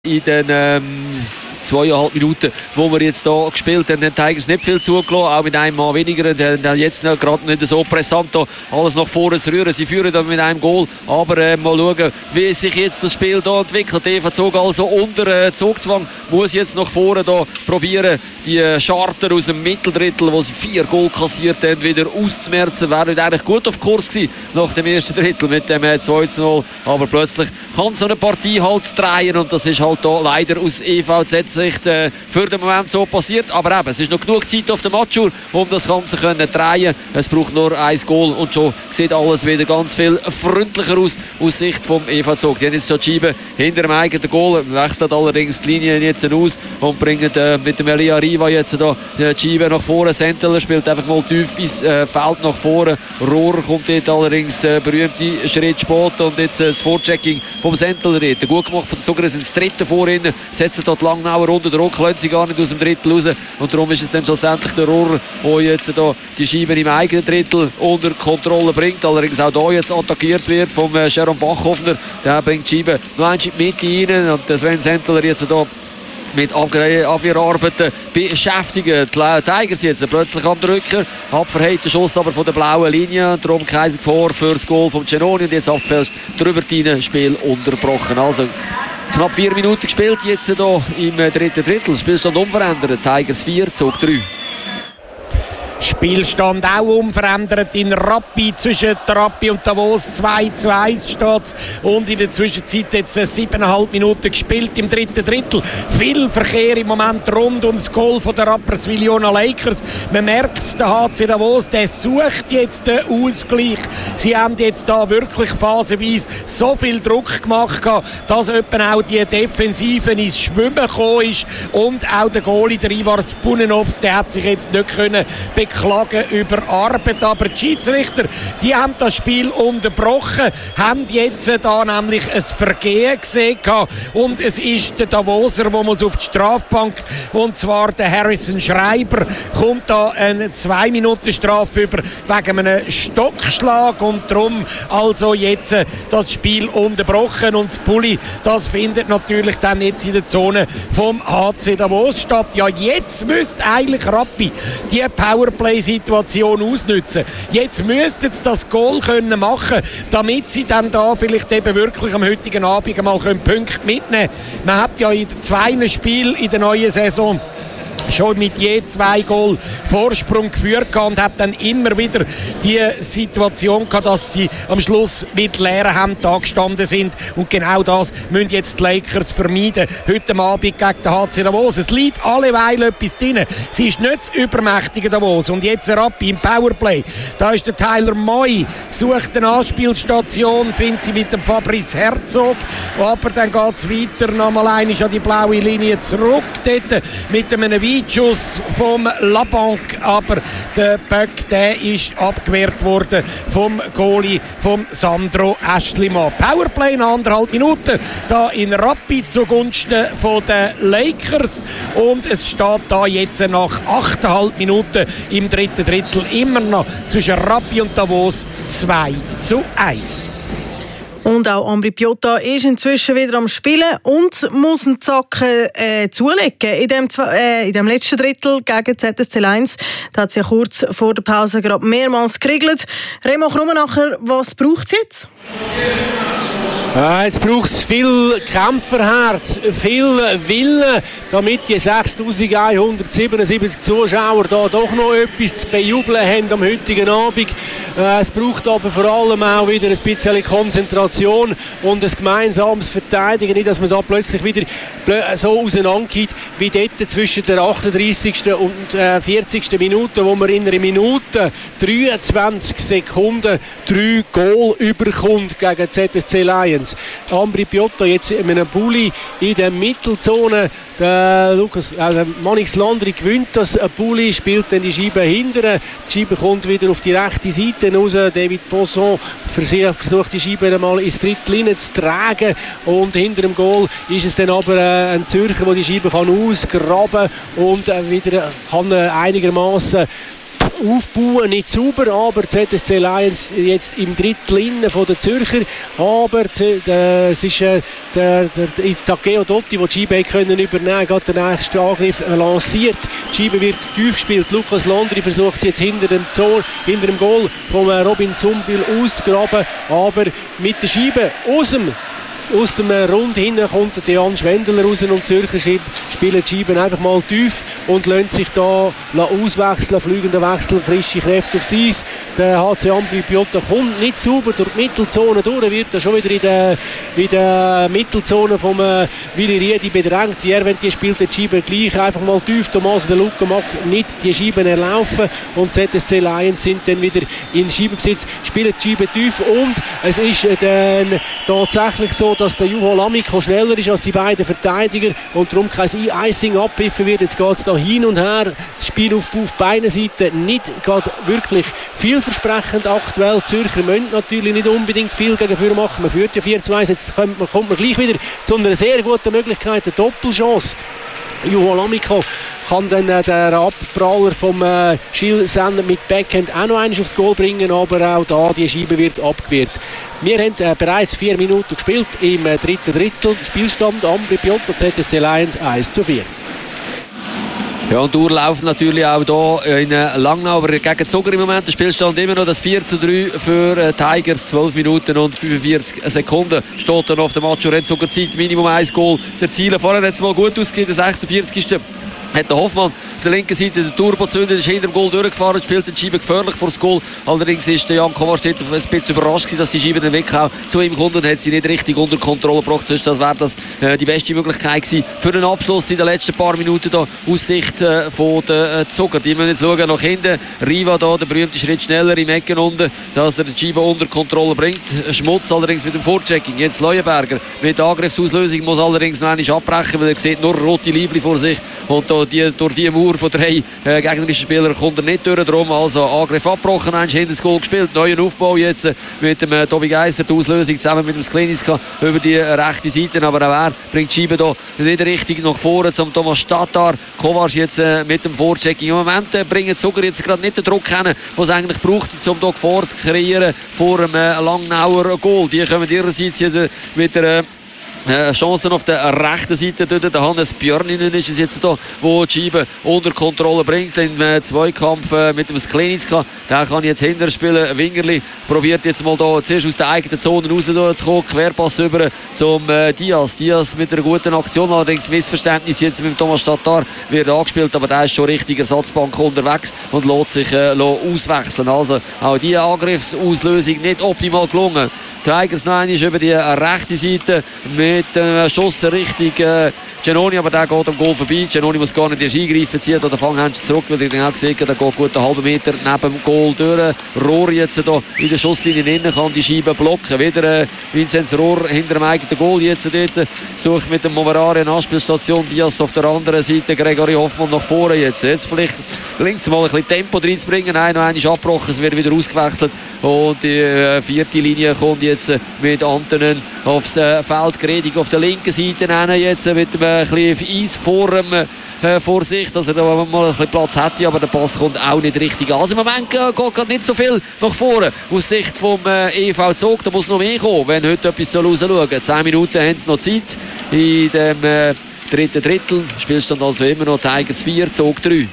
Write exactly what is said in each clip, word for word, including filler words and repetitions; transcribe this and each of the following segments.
in den ähm, zweieinhalb Minuten, wo wir jetzt hier gespielt haben, haben die Tigers nicht viel zugelassen, auch mit einem Mann weniger. Die haben jetzt gerade nicht so pressant da alles nach vorne zu rühren. Sie führen dann mit einem Goal, aber äh, mal schauen, wie sich jetzt das Spiel hier entwickelt. Die E V Zug also unter äh, Zugzwang, muss jetzt nach vorne da probieren, die äh, Charter aus dem Mitteldrittel, wo sie vier Goal kassiert haben, wieder auszumerzen. Wären eigentlich gut auf Kurs gewesen nach dem ersten Drittel mit dem äh, zwei zu null, aber plötzlich kann so eine Partie halt drehen und das ist halt da leider aus E V Z-Sicht äh, für den Moment so passiert. Aber eben, es ist noch genug Zeit auf der Matchuhr, um das Ganze können drehen. Es braucht nur ein Goal und schon sieht alles wieder ganz viel freundlicher aus aus Sicht vom E V Zug. Die haben jetzt die Scheibe hinter dem eigenen Goal, wechselt allerdings die Linie jetzt aus und bringen äh, mit dem Elia Riva jetzt da die Scheibe nach vorne. Sentler spielt einfach mal tief ins äh, Feld nach vorne. Rohr kommt dort allerdings der äh, berühmte Schritt spät und jetzt äh, das Vorchecking vom Sentler dort. Gut gemacht von den Sogers ins dritte vorhin, setzen dort Langnauer unter Druck, lässt sie gar nicht aus dem Drittel raus und darum ist es dann schlussendlich der Rohr, der jetzt da die Scheiben im eigenen Drittel unter Kontrolle bringt. Allerdings auch hier jetzt attackiert wird vom äh, Sharon Bachhoffner. Der bringt die Scheibe noch ein Stück mit rein und der Sven Sentler jetzt da mit Abwehrarbeiten beschäftigen. Die Tigers jetzt plötzlich am Drücker. Abverheiter Schuss aber von der blauen Linie. Darum kein Gefahr für das Goal von Genoni. Und jetzt abgefälscht drüber rein, Spiel unterbrochen. Also knapp vier Minuten gespielt jetzt hier im dritten Drittel. Spielstand unverändert. Tigers vier, Zug drei. Spielstand auch unverändert in Rappi. Zwischen Rappi und Davos zwei zu eins steht. Und in der Zwischenzeit jetzt siebeneinhalb Minuten gespielt im dritten Drittel. Viel Verkehr im Moment rund ums Goal von der Rapperswil-Jona Lakers. Man merkt, der H C Davos, der sucht jetzt den Ausgleich. Sie haben jetzt da wirklich phasenweise so viel Druck gemacht, dass etwa auch die Defensive ins Schwimmen gekommen ist. Und auch der Goalie, der Ivar Spunenovs, der hat sich jetzt nicht können beklagen über Arbeit, aber die Schiedsrichter, die haben das Spiel unterbrochen, haben jetzt da nämlich ein Vergehen gesehen und es ist der Davoser, der muss auf die Strafbank, und zwar der Harrison Schreiber, kommt da eine zwei Minuten Strafe über wegen einem Stockschlag und darum also jetzt das Spiel unterbrochen und das Pulli, das findet natürlich dann jetzt in der Zone vom H C Davos statt. Ja, jetzt müsste eigentlich Rappi die Powerplay-Situation ausnutzen. Jetzt müssten sie das Goal können machen, damit sie dann da vielleicht eben wirklich am heutigen Abend mal Punkte mitnehmen können. Man hat ja in zwei Spielen in der neuen Saison schon mit je zwei Goal Vorsprung geführt und hat dann immer wieder die Situation gehabt, dass sie am Schluss mit leeren Händen da gestanden sind. Und genau das müssen jetzt die Lakers vermeiden. Heute Abend gegen den H C Davos. Es liegt alleweil etwas drin. Sie ist nicht das übermächtige Davos. Und jetzt Rappi im Powerplay. Da ist der Tyler Moy, sucht eine Anspielstation, findet sie mit dem Fabrice Herzog. Aber dann geht es weiter, nochmal einmal an die blaue Linie zurück. Dort mit einem Weitschuss vom Labanc, aber der Böck, der ist abgewehrt worden vom Goalie vom Sandro Aeschlimann. Powerplay in anderthalb Minuten da in Rappi zugunsten von den Lakers und es steht da jetzt nach achteinhalb Minuten im dritten Drittel immer noch zwischen Rappi und Davos zwei zu eins. Und auch Ambri Piotta ist inzwischen wieder am Spielen und muss einen Zacken äh, zulegen. In dem, äh, in dem letzten Drittel gegen Z S C eins, da hat sie ja kurz vor der Pause gerade mehrmals geriegelt. Remo Krummenacher, was braucht es jetzt? Ja, jetzt braucht es viel Kämpferherz, viel Willen, damit die sechstausendeinhundertsiebenundsiebzig Zuschauer da doch noch etwas zu bejubeln haben am heutigen Abend. Äh, es braucht aber vor allem auch wieder ein bisschen Konzentration und ein gemeinsames Verteidigen, nicht, dass man da plötzlich wieder so auseinandergeht wie dort zwischen der achtunddreissigsten und äh, vierzigsten Minute, wo man in einer Minute dreiundzwanzig Sekunden drei Goal überkommt gegen Z S C Lions. Ambri Piotta jetzt in einem Bulli in der Mittelzone. Der Lukas, äh, der Manix Landry gewinnt das Bulli, spielt dann die Scheibe hinterher. Die Scheibe kommt wieder auf die rechte Seite raus. David Posson versucht die Scheibe einmal ins Drittlinie zu tragen. Und hinter dem Goal ist es dann aber äh, ein Zürcher, der die Scheibe kann ausgraben und äh, wieder kann äh, einigermaßen aufbauen, nicht sauber, aber die Z S C Lions jetzt im Drittel innen von der Zürcher, aber es ist äh, der, der, der Takeo Dotti, der die Scheibe können übernehmen, hat den nächsten Angriff lanciert. Die Scheibe wird tief gespielt, Lukas Londri versucht sie jetzt hinter dem, Zor, hinter dem Goal von Robin Zumbühl auszugraben, aber mit der Scheibe aus dem Aus dem Rund hinten kommt der Jan Schwendeler raus und die Zürcher spielen die Scheiben einfach mal tief und lassen sich da auswechseln, fliegender Wechsel, frische Kräfte aufs Eis. Der H C Ambri Piotta kommt nicht sauber durch die Mittelzone durch, wird da schon wieder in der, in der Mittelzone vom äh, Willi Riedi bedrängt. Järvent spielt die Scheiben gleich einfach mal tief. Thomas der Luca mag nicht die Scheiben erlaufen und Z S C Lions sind dann wieder in Scheibenbesitz, spielen die Scheiben tief und es ist äh, dann tatsächlich so, dass der Juho Lamiko schneller ist als die beiden Verteidiger und darum kein Icing abpfiffen wird. Jetzt geht es da hin und her. Das Spielaufbau auf beiden Seiten nicht gerade wirklich vielversprechend aktuell. Die Zürcher müssen natürlich nicht unbedingt viel gegen Führer machen. Man führt ja vier zu eins. Jetzt kommt man, kommt man gleich wieder zu einer sehr guten Möglichkeit, eine Doppelchance. Juho Lamiko kann dann äh, der Abpraller vom äh, Gilles Senner mit Backhand auch noch eins aufs Goal bringen, aber auch da die Scheibe wird abgewehrt. Wir haben äh, bereits vier Minuten gespielt im äh, dritten Drittel. Spielstand Ambri Piotta Z S C Lions eins zu vier. Ja, und Durchlauf natürlich auch hier in Langnau, aber gegen Zuger im Moment der Spielstand immer noch das vier zu drei für äh, Tigers. zwölf Minuten und fünfundvierzig Sekunden steht dann auf der Macho-Renzuger Zeit, Minimum ein Goal zu erzielen. Vorher hat es mal gut ausgesehen, der sechsundvierzigste hat der Hoffmann auf der linken Seite den Turbo gezündet, ist hinter dem Goal durchgefahren, spielt die Scheibe gefährlich vor das Goal. Allerdings ist der Jan Kovac ein bisschen überrascht gewesen, dass die Scheibe dann weg auch zu ihm kommt und hat sie nicht richtig unter Kontrolle gebracht. Sonst wäre das äh, die beste Möglichkeit gewesen für einen Abschluss in den letzten paar Minuten da aus Sicht äh, von der äh, Zucker. Die müssen jetzt schauen nach hinten. Riva da, der berühmte Schritt schneller im Ecken unten, dass er die Scheibe unter Kontrolle bringt. Schmutz allerdings mit dem Vorchecking. Jetzt Leuenberger mit der Angriffsauslösung muss allerdings noch einmal abbrechen, weil er sieht nur rote Liebli vor sich und da die, durch die Mauer von drei äh, gegnerischen Spielern kommt er nicht durch. Drum also Angriff abgebrochen, eins hinter das Goal gespielt. Neuer Aufbau jetzt äh, mit dem äh, Tobi Geisser, die Auslösung zusammen mit dem Skleniska über die äh, rechte Seite. Aber auch er bringt die Scheibe hier nicht richtig nach vorne zum Thomas Tatar. Kovac jetzt äh, mit dem Vorchecking. Im Moment äh, bringen Zuger jetzt gerade nicht den Druck hin, den es eigentlich braucht, um hier Gefahr zu kreieren vor einem äh, Langnauer Goal. Die kommen ihrerseits mit der äh, Äh, Chancen auf der rechten Seite. Dort der Hannes Björninen ist es jetzt da, wo die Scheibe unter Kontrolle bringt. Im äh, Zweikampf äh, mit dem Sklenicka. Der kann jetzt hinter spielen. Wingerli probiert jetzt mal da zuerst aus der eigenen Zone rauszukommen. Querpass über zum äh, Diaz. Diaz mit einer guten Aktion. Allerdings Missverständnis jetzt mit Thomas Tatar wird angespielt, aber der ist schon richtig Ersatzbank unterwegs und lässt sich äh, auswechseln. Also auch diese Angriffsauslösung nicht optimal gelungen. Tigers noch einmal über die rechte Seite mit einem Schuss Richtung äh, Genoni, aber der geht am Goal vorbei. Genoni muss gar nicht erst eingreifen, zieht oder Fanghändchen zurück, weil ich genau gesehen habe, der geht gut einen halben Meter neben dem Goal durch. Rohr jetzt hier in der Schusslinie innen kann die Scheibe blocken. Wieder äh, Vinzenz Rohr hinter dem eigenen Goal jetzt dort. Sucht mit dem Moverare eine Anspielstation. Diaz auf der anderen Seite, Gregory Hoffmann nach vorne jetzt. Jetzt vielleicht gelingt es mal ein bisschen Tempo reinzubringen. Nein, noch einmal abgebrochen, es wird wieder ausgewechselt. Und die äh, vierte Linie kommt jetzt äh, mit Antonen aufs äh, Feld. Gredig auf der linken Seite jetzt äh, mit einem äh, bisschen Eis vor, äh, vor sich, dass er da mal ein bisschen Platz hätte, aber der Pass kommt auch nicht richtig an. Also im Moment äh, geht gerade nicht so viel nach vorne aus Sicht vom äh, E V Zug. Da muss noch mehr kommen, wenn heute etwas rausschauen soll. Zehn Minuten haben sie noch Zeit in dem äh, dritten Drittel. Spielstand also immer noch Tigers vier, Zug drei.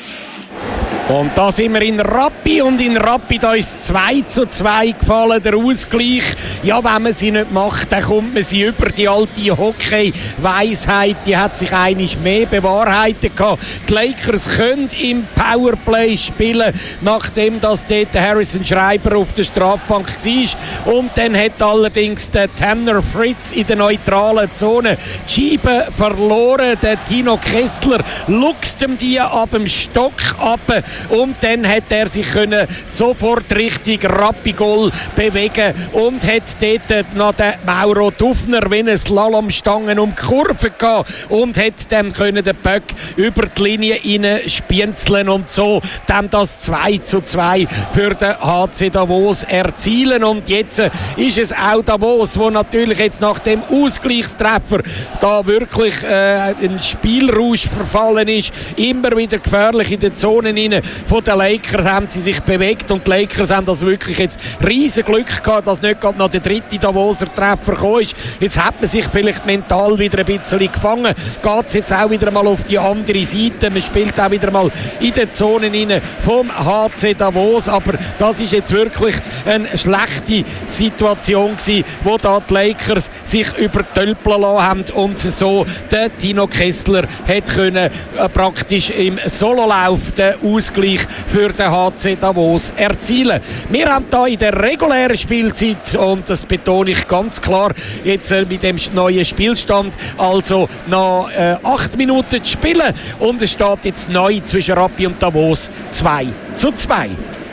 Und da sind wir in Rappi und in Rappi da ist zwei zu zwei gefallen, der Ausgleich. Ja, wenn man sie nicht macht, dann kommt man sie über. Die alte Hockey-Weisheit, die hat sich einiges mehr bewahrheitet gehabt. Die Lakers können im Powerplay spielen, nachdem das dort Harrison Schreiber auf der Strafbank war. Und dann hat allerdings der Tanner Fritz in der neutralen Zone die Scheibe verloren. Der Tino Kessler luchst ihm die ab dem Stock ab. Und dann hat er sich können sofort Richtung Rappi-Goal bewegen und hat dort noch den Mauro Dufner wie eine Slalomstangen um die Kurve gehabt und hat dann können den Böck über die Linie rein spienzeln und so dann das zwei zu zwei für den H C Davos erzielen. Und jetzt ist es auch Davos, wo natürlich jetzt nach dem Ausgleichstreffer da wirklich äh, ein Spielrausch verfallen ist, immer wieder gefährlich in den Zonen rein. Reihen von den Lakers haben sie sich bewegt und die Lakers haben das wirklich jetzt riesen Glück gehabt, dass nicht gerade noch der dritte Davoser Treffer gekommen ist. Jetzt hat man sich vielleicht mental wieder ein bisschen gefangen. Geht es jetzt auch wieder mal auf die andere Seite. Man spielt auch wieder mal in den Zonen rein vom H C Davos, aber das ist jetzt wirklich eine schlechte Situation gewesen, wo da die Lakers sich übertölpeln lassen haben und so der Tino Kessler hat können äh, praktisch im Sololauf den Ausgleich für den H C Davos erzielen. Wir haben da in der regulären Spielzeit, und das betone ich ganz klar, jetzt äh, mit dem neuen Spielstand, also noch äh, acht Minuten zu spielen und es steht jetzt neu zwischen Rappi und Davos zwei zu zwei.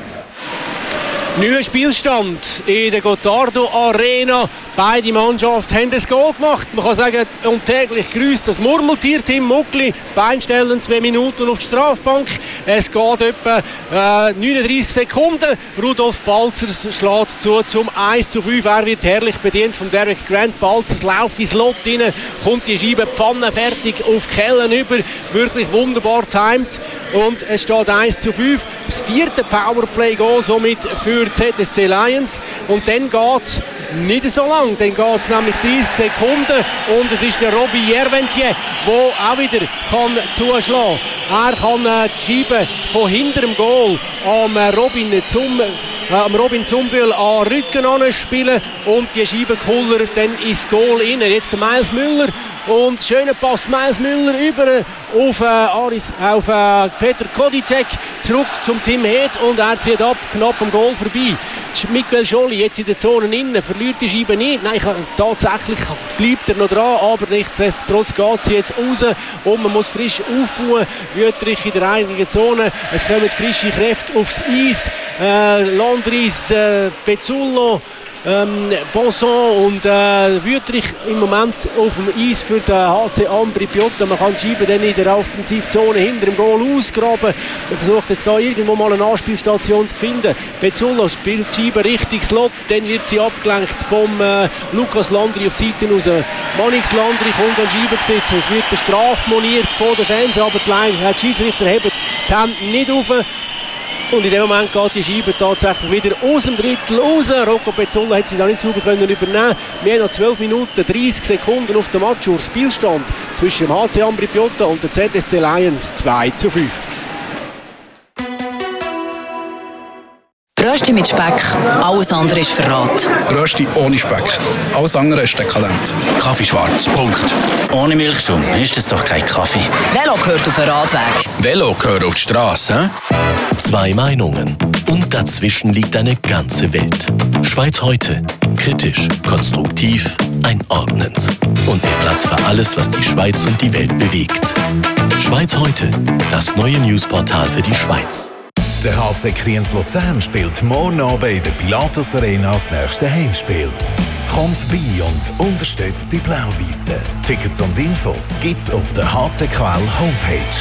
Neuer Spielstand in der Gottardo Arena. Beide Mannschaften haben das Goal gemacht. Man kann sagen, und täglich grüßt das Murmeltier Tim Muckli. Beinstellen zwei Minuten auf die Strafbank. Es geht etwa äh, neununddreißig Sekunden. Rudolf Balzers schlägt zu zum eins zu fünf. Er wird herrlich bedient von Derek Grant. Balzers läuft ins Lot rein, kommt die Scheibe pfannenfertig auf Kellen über. Wirklich wunderbar timed. Und es steht eins zu fünf. Das vierte Powerplay-Goal somit für Z S C Lions. Und dann geht es nicht so lang. Dann geht es nämlich dreißig Sekunden. Und es ist der Robbie Jerventier, der auch wieder kann zuschlagen kann. Er kann äh, die Scheibe von hinter dem Goal am äh, Robin zum äh, am Robin Zumbühl an Rücken anspielen und die Scheibe kullert dann ins Goal rein. Jetzt der Miles Müller. Und schöner Pass Miles Müller über auf, äh, Aris, auf äh, Peter Koditek, zurück zum Tim Heed und er zieht ab, knapp am Goal vorbei. Michael Scholli jetzt in der Zone innen, verliert die Scheibe nicht. Nein, tatsächlich bleibt er noch dran, aber nichtsdestotrotz geht sie jetzt raus und man muss frisch aufbauen. Wüttrich in der eigenen Zone, es kommen frische Kräfte aufs Eis. Äh, Landris, äh, Pezzullo, Ähm, Bonson und äh, Wüttrich im Moment auf dem Eis für den H C Ambri Piotta. Man kann die Scheibe dann in der Offensivzone hinter dem Goal ausgraben. Man versucht jetzt da irgendwo mal eine Anspielstation zu finden. Pezzullo spielt die Scheibe richtig Slot, dann wird sie abgelenkt vom äh, Lukas Landry auf die Seite raus. Manix Landry kommt an Scheibenbesitz. Es wird bestraft moniert von den Fans, aber die Schiedsrichter heben die Hände nicht auf. Und in dem Moment geht die Scheibe tatsächlich wieder aus dem Drittel raus. Rocco Pezzullo hat sie da nicht sauber können übernehmen. Wir haben noch zwölf Minuten dreißig Sekunden auf dem Matchuhr. Spielstand zwischen dem H C Ambri Piotta und der Z S C Lions zwei zu fünf. Rösti mit Speck, alles andere ist Verrat. Rösti ohne Speck, alles andere ist dekadent. Kaffee schwarz, Punkt. Ohne Milchschaum ist das doch kein Kaffee. Velo gehört auf den Radweg. Velo gehört auf die Straße. Zwei Meinungen und dazwischen liegt eine ganze Welt. Schweiz heute. Kritisch, konstruktiv, einordnend. Und mit Platz für alles, was die Schweiz und die Welt bewegt. Schweiz heute, das neue Newsportal für die Schweiz. Der H C Kriens Luzern spielt morgen Abend in der Pilatus Arena das nächste Heimspiel. Komm vorbei und unterstützt die Blau-Weissen. Tickets und Infos gibt's auf der H C K L Homepage.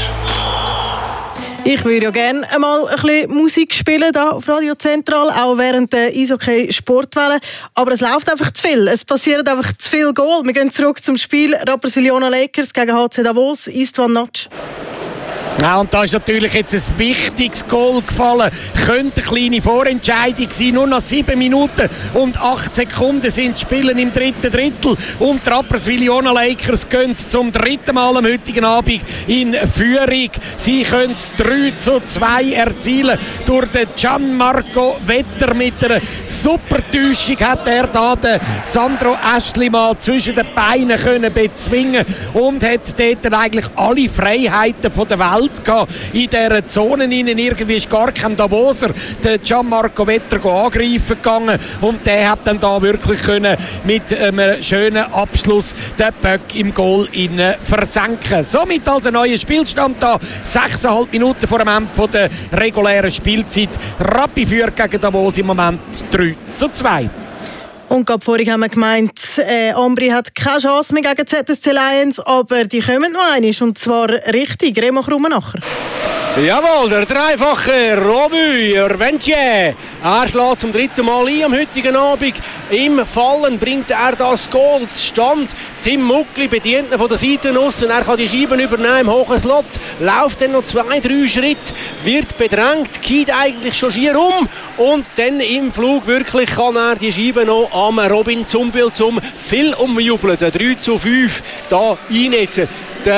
Ich würde ja gerne einmal ein bisschen Musik spielen hier auf Radio Zentral, auch während der Eishockey-Sportwelle. Aber es läuft einfach zu viel. Es passiert einfach zu viel Goal. Wir gehen zurück zum Spiel Rapperswil-Jona Lakers gegen H C Davos. Istvan Natsch. Ja, und da ist natürlich jetzt ein wichtiges Goal gefallen. Könnte eine kleine Vorentscheidung sein. Nur noch sieben Minuten und acht Sekunden sind Spielen im dritten Drittel. Und die Rapperswil-Jona Lakers gehen zum dritten Mal am heutigen Abend in Führung. Sie können es drei zu zwei erzielen. Durch den Gianmarco Vetter mit einer super Täuschung hat er da den Sandro Äschli mal zwischen den Beinen können bezwingen und hat dort eigentlich alle Freiheiten von der Welt gehabt. In dieser Zone innen irgendwie ist gar kein Davoser der Gianmarco Vetter angreifen gegangen und der hat dann da wirklich können mit einem schönen Abschluss den Böck im Goal innen versenken. Somit also ein neuer Spielstand da, sechseinhalb Minuten vor dem Ende der regulären Spielzeit. Rappi führt gegen Davos im Moment drei zu zwei. Und gerade vorhin haben wir gemeint, äh, Ambri hat keine Chance mehr gegen Z S C Lions, aber die kommen noch einmal, und zwar richtig. Remo Krummenacher. Jawohl, der dreifache Robby Reventier. Er schlägt zum dritten Mal ein am heutigen Abend. Im Fallen bringt er das Goal zustande. Tim Muckli bedient ihn von der Seite aus. Er kann die Scheiben übernehmen im hohen Slot. Läuft dann noch zwei, drei Schritte. Wird bedrängt. Geht eigentlich schon schier um. Und dann im Flug wirklich kann er die Scheiben noch am Robin Zumbil zum viel umjubeln. Der drei zu fünf da einnetzen.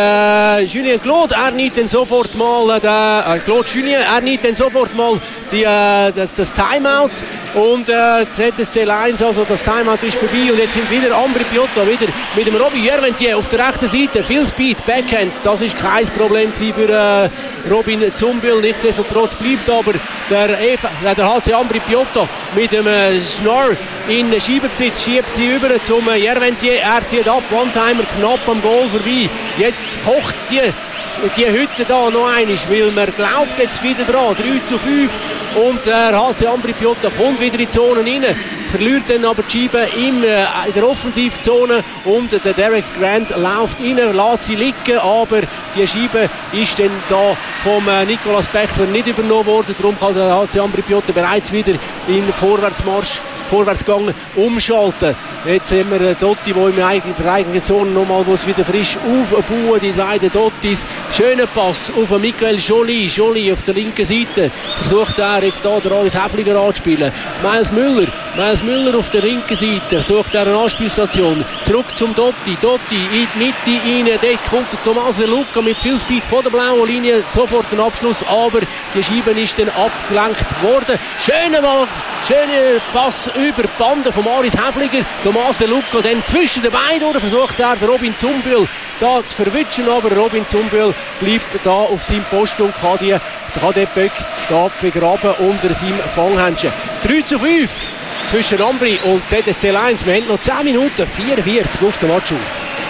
Der Julien Claude, er nimmt dann sofort mal, der, äh, Claude Julien, er nimmt dann sofort mal die, äh, das, das Timeout und äh, Z S C eins, also das Timeout ist vorbei und jetzt sind wieder Ambri Piotta, wieder mit dem Robby Reventier auf der rechten Seite, viel Speed, Backhand, das ist kein Problem für äh, Robin Zumbil, nichtsdestotrotz bleibt aber der, Eva, der H C Ambri Piotta mit dem äh, Schnorr in Scheibenbesitz, schiebt sie über zum äh, Reventier, er zieht ab, One-Timer knapp am Goal vorbei, jetzt kocht die, die Hütte da noch einmal, weil man glaubt jetzt wieder dran, drei zu fünf und der H C Ambri Piotta kommt wieder in die Zone rein, verliert dann aber die Scheibe in, äh, in der Offensivzone und der Derek Grant läuft rein, lässt sie liegen, aber die Scheibe ist dann da vom äh, Nicolas Bechler nicht übernommen worden, darum kann der H C Ambri Piotta bereits wieder in Vorwärtsmarsch Vorwärtsgang umschalten. Jetzt haben wir Dotti, der in der eigenen Zone nochmal wieder frisch aufbauen, die beiden Dottis. Schöner Pass auf Michael Joly. Joly auf der linken Seite versucht er jetzt hier den Aris Häfliger anzuspielen. Miles Müller. Miles Müller auf der linken Seite versucht er eine Anspielstation. Zurück zum Dotti. Dotti in die Mitte rein. Dort kommt der Tommaso Lucca mit viel Speed von der blauen Linie. Sofort ein Abschluss, aber die Scheibe ist dann abgelenkt worden. Schöner Mann, schöner Pass über die Bande von Aris Häfliger. Tommaso De Lucca dann zwischen den Beinen versucht er den Robin Zumbil da zu verwischen, aber Robin Zumbil bleibt da auf seinem Posten und kann, die, kann den Böck da begraben unter seinem Fanghändchen. drei zu fünf zwischen Ambri und Z S C eins. Wir haben noch zehn Minuten vierundvierzig auf der Matchuhr.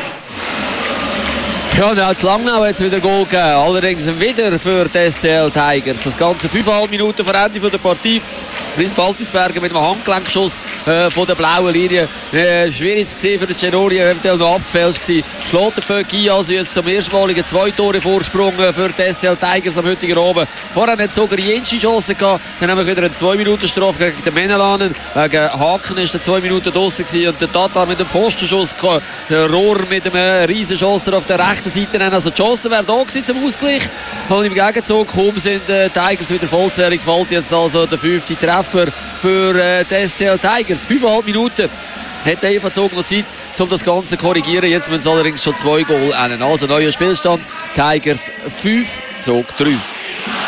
Ja, dann hat es Langnau jetzt wieder Goal gegeben. Allerdings wieder für die S C L Tigers. Das ganze fünfeinhalb Minuten vor Ende der Partie. Chris Baltisberger mit einem Handgelenkschuss äh, von der blauen Linie. Äh, schwierig zu sehen für den Cenori, eventuell noch abgefälscht gewesen. Schlägt der Böck ein, also jetzt zum erstmaligen zwei Tore Vorsprung für die S C L Tigers am heutigen Abend. Vorher hat sogar Jenschi Chance gehabt. Dann haben wir wieder eine zwei Minuten Strafe gegen den Menelanen. Wegen Haken ist der zwei Minuten draussen gewesen. Und der Tatar mit dem Pfostenschuss, der Rohr mit einem riesen Chance auf der rechten Seite. Also die Chance wäre da gewesen zum Ausgleich. Und im Gegenzug kaum sind die äh, Tigers wieder vollzählig. Fällt jetzt also der fünfte Treffer für äh, die S C L Tigers. Fünfeinhalb Minuten hat der Eva Zog noch Zeit, um das Ganze zu korrigieren. Jetzt müssen sie allerdings schon zwei Goal enden. Also neuer Spielstand. Tigers fünf, Zog drei.